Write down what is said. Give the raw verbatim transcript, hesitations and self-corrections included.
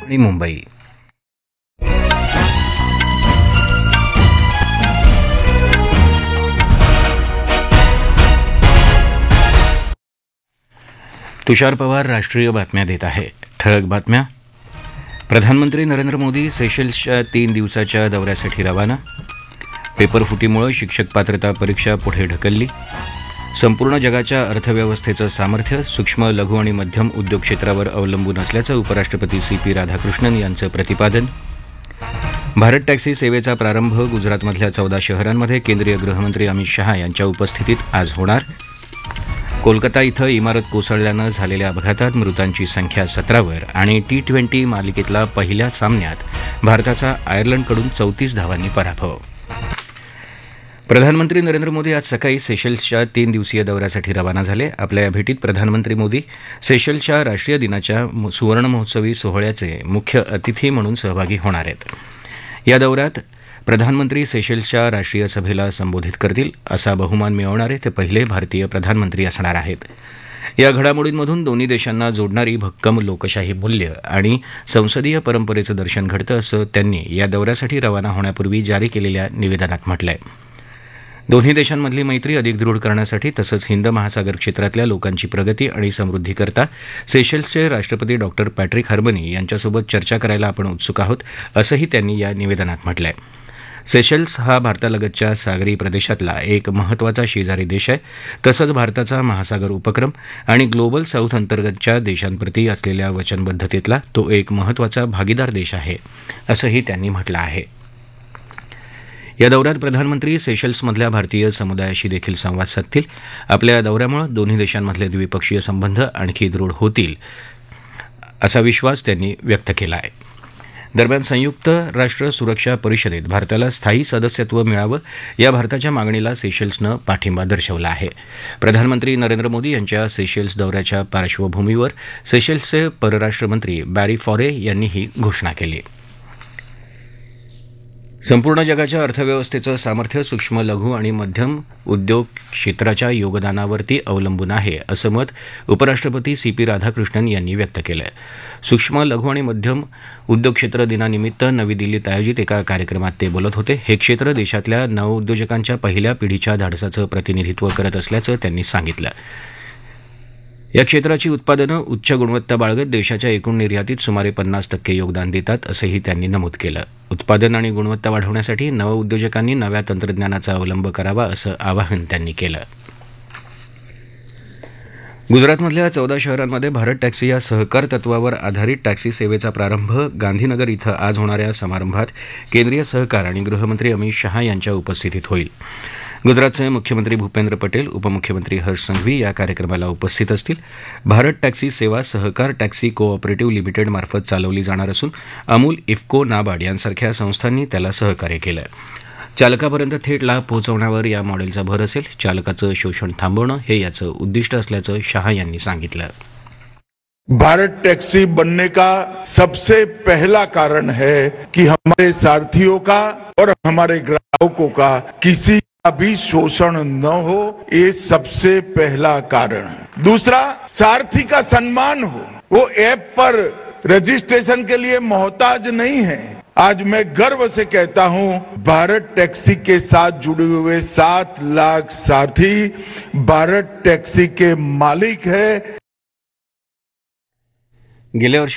आणि मुंबई. तुषार पवार राष्ट्रीय बातम्या देत आहे. ठळक बातम्या. प्रधानमंत्री नरेंद्र मोदी सेशल्सच्या तीन दिवसाच्या दौऱ्यासाठी रवाना. पेपरफुटीमुळे शिक्षक पात्रता परीक्षा पुढे ढकलली. संपूर्ण जगाच्या अर्थव्यवस्थेचं सामर्थ्य सूक्ष्म लघु आणि मध्यम उद्योग क्षेत्रावर अवलंबून असल्याचं उपराष्ट्रपती सी पी राधाकृष्णन यांचं प्रतिपादन. भारत टॅक्सी सेवेचा प्रारंभ गुजरातमधल्या चौदा शहरांमध्ये केंद्रीय गृहमंत्री अमित शहा यांच्या उपस्थितीत आज होणार. कोलकाता इथं इमारत कोसळल्यानं झालेल्या अपघातात मृतांची संख्या सतरावर आणि टी ट्वेंटी मालिकेतला पहिल्या सामन्यात भारताचा आयर्लंडकडून चौतीस धावांनी पराभव. प्रधानमंत्री नरेंद्र मोदी आज सकाळी सेशल्सच्या तीन दिवसीय दौऱ्यासाठी रवाना झाले. आपल्या या भेटीत प्रधानमंत्री मोदी सेशल्सच्या राष्ट्रीय दिनाच्या सुवर्ण महोत्सवी सोहळ्याचे मुख्य अतिथी म्हणून सहभागी होणार आहेत. या दौऱ्यात प्रधानमंत्री सेशल्सच्या राष्ट्रीय सभेला संबोधित करतील. असा बहुमान मिळवणारे ते पहिले भारतीय प्रधानमंत्री असणार आहेत. या घडामोडींमधून दोन्ही देशांना जोडणारी भक्कम लोकशाही मूल्य आणि संसदीय परंपरेचं दर्शन घडतं असं त्यांनी या दौऱ्यासाठी रवाना होण्यापूर्वी जारी केलेल्या निवेदनात म्हटलंय. दोन्ही देशांमधली मैत्री अधिक दृढ करण्यासाठी तसंच हिंद महासागर क्षेत्रातल्या लोकांची प्रगती आणि समृद्धीकरता सेशल्सचे राष्ट्रपती डॉक्टर पॅट्रिक हर्बनी यांच्यासोबत चर्चा करायला आपण उत्सुक आहोत असंही त्यांनी या निवेदनात म्हटलंय. सेशल्स हा भारतालगतच्या सागरी प्रदेशातला एक महत्त्वाचा शेजारी देश आहे. तसंच भारताचा महासागर उपक्रम आणि ग्लोबल साऊथ अंतर्गतच्या देशांप्रती असलेल्या वचनबद्धतेतला तो एक महत्त्वाचा भागीदार देश आहे असंही त्यांनी म्हटलं आहे. या दौऱ्यात प्रधानमंत्री सेशल्समधल्या भारतीय समुदायाशी देखील संवाद साधतील. आपल्या या दौऱ्यामुळे दोन्ही देशांमधले द्विपक्षीय संबंध आणखी दृढ होतील असा विश्वास त्यांनी व्यक्त केला आहे. दरम्यान संयुक्त राष्ट्र सुरक्षा परिषदेत भारताला स्थायी सदस्यत्व मिळावं या भारताच्या मागणीला सेशल्सनं पाठिंबा दर्शवला आहे. प्रधानमंत्री नरेंद्र मोदी यांच्या सेशल्स दौऱ्याच्या पार्श्वभूमीवर सेशल्सचे परराष्ट्रमंत्री बॅरी फॉरे यांनी ही घोषणा केली. संपूर्ण जगाच्या अर्थव्यवस्थेचं सामर्थ्य सूक्ष्म लघु आणि मध्यम उद्योग क्षेत्राच्या योगदानावरती अवलंबून आहे असं मत उपराष्ट्रपती सी पी राधाकृष्णन यांनी व्यक्त केलं आहे. सूक्ष्म लघु आणि मध्यम उद्योग क्षेत्र दिनानिमित्त नवी दिल्लीत आयोजित एका कार्यक्रमात ते बोलत होते. हे क्षेत्र देशातल्या नवउद्योजकांच्या पहिल्या पिढीच्या धाडसाचं प्रतिनिधित्व करत असल्याचं त्यांनी सांगितलं. या क्षेत्राची उत्पादनं उच्च गुणवत्ता बाळगत देशाच्या एकूण निर्यातीत सुमारे पन्नास टक्के योगदान देतात असंही त्यांनी नमूद केलं. उत्पादन आणि गुणवत्ता वाढवण्यासाठी नवउद्योजकांनी नव्या तंत्रज्ञानाचा अवलंब करावा असं आवाहन त्यांनी केलं. गुजरातमधल्या चौदा शहरांमध्ये भारत टॅक्सी या सहकार तत्वावर आधारित टॅक्सी सेवेचा प्रारंभ गांधीनगर इथं आज होणाऱ्या समारंभात केंद्रीय सहकार आणि गृहमंत्री अमित शहा यांच्या उपस्थितीत होईल. गुजरातचे मुख्यमंत्री भूपेंद्र पटेल, उपमुख्यमंत्री हर्ष संघवी या कार्यक्रमाला उपस्थित असतील. भारत टॅक्सी सेवा सहकार टॅक्सी को ऑपरेटिव्ह लिमिटेड मार्फत चालवली जाणार असून अमूल, इफ्को, नाबार्ड यांसारख्या संस्थांनी त्याला सहकार्य केलं. चालकापर्यंत थेट लाभ पोहोचवण्यावर या मॉडेलचा भर असेल. चालकाचं शोषण थांबवणं हे याचं उद्दिष्ट असल्याचं शहा यांनी सांगितलं. भारत टैक्सी बनने का सबसे पहला कारण है कि हमारे सारथियों का और हमारे ग्राहकों का किसी का भी शोषण न हो, ये सबसे पहला कारण है. दूसरा, सारथी का सम्मान हो. वो ऐप पर रजिस्ट्रेशन के लिए मोहताज नहीं है. आज मैं गर्व से कहता हूं, भारत टैक्सी के साथ जुड़े हुए सात लाख साथी भारत टैक्सी के मालिक है. गेल्या वर्षी